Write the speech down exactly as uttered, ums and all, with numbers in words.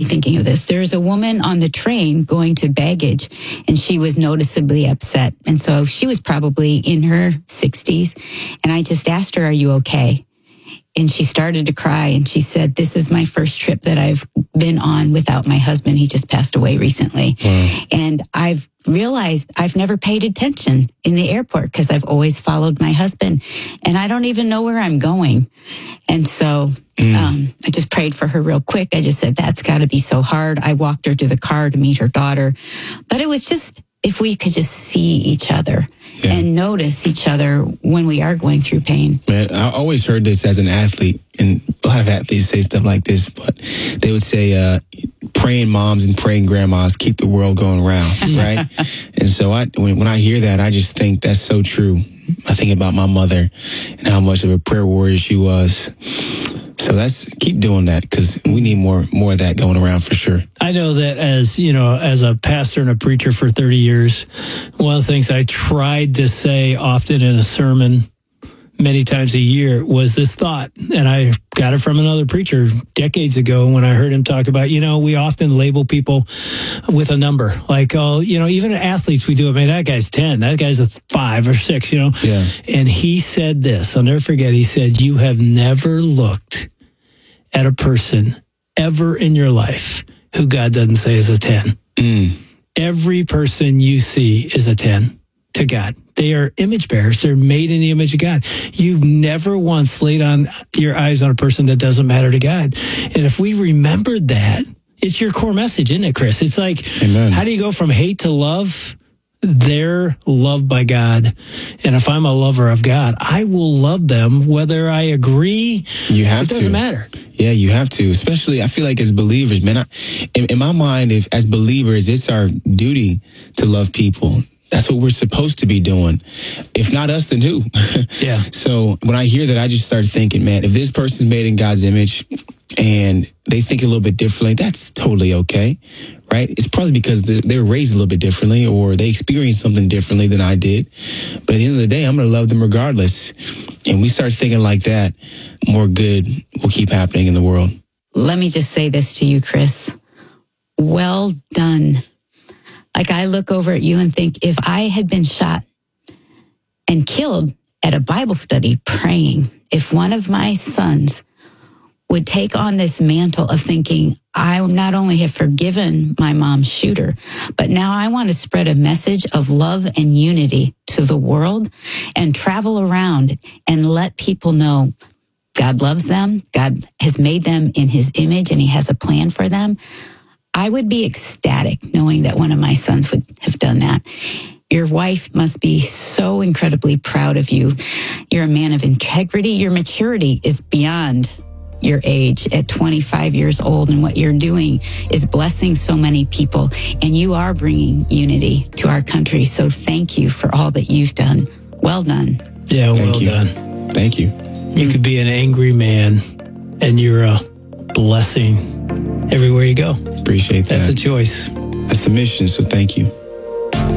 thinking of this. There was a woman on the train going to baggage, and she was noticeably upset. And so she was probably in her sixties. And I just asked her, "Are you okay?" And she started to cry, and she said, "This is my first trip that I've been on without my husband. He just passed away recently." Wow. And I've realized I've never paid attention in the airport because I've always followed my husband, and I don't even know where I'm going. And so mm. um, I just prayed for her real quick. I just said, that's got to be so hard. I walked her to the car to meet her daughter. But it was just, if we could just see each other. Yeah. And notice each other when we are going through pain. Man, I always heard this as an athlete, and a lot of athletes say stuff like this, but they would say, uh, praying moms and praying grandmas keep the world going round, right? And so I, when, when I hear that, I just think that's so true. I think about my mother and how much of a prayer warrior she was. So that's keep doing that, because we need more more of that going around for sure. I know that as, you know, as a pastor and a preacher for thirty years, one of the things I tried to say often in a sermon many times a year was this thought. And I got it from another preacher decades ago when I heard him talk about, you know, we often label people with a number. Like, oh, you know, even athletes, we do it. Man, that guy's ten. That guy's a five or six, you know. Yeah. And he said this, I'll never forget. He said, you have never looked at a person ever in your life who God doesn't say is a ten. Mm. Every person you see is a ten to God. They are image bearers. They're made in the image of God. You've never once laid on your eyes on a person that doesn't matter to God. And if we remembered that, it's your core message, isn't it, Chris? It's like, Amen. How do you go from hate to love? They're loved by God. And if I'm a lover of God, I will love them whether I agree. You have it doesn't to. matter. Yeah, you have to. Especially, I feel like as believers, man, I, in, in my mind, if as believers, it's our duty to love people. That's what we're supposed to be doing. If not us, then who? Yeah. So when I hear that, I just start thinking, man, if this person's made in God's image and they think a little bit differently, that's totally okay, right? It's probably because they were raised a little bit differently or they experienced something differently than I did. But at the end of the day, I'm going to love them regardless. And we start thinking like that, more good will keep happening in the world. Let me just say this to you, Chris. Well done. Like, I look over at you and think, if I had been shot and killed at a Bible study praying, if one of my sons would take on this mantle of thinking, I not only have forgiven my mom's shooter, but now I want to spread a message of love and unity to the world and travel around and let people know God loves them, God has made them in his image, and he has a plan for them. I would be ecstatic knowing that one of my sons would have done that. Your wife must be so incredibly proud of you. You're a man of integrity. Your maturity is beyond your age at twenty-five years old, and what you're doing is blessing so many people, and you are bringing unity to our country. So thank you for all that you've done. Well done. Yeah, well thank you. done. Thank you. You could be an angry man, and you're a blessing everywhere you go. Appreciate that. That's a choice. That's the mission, so thank you.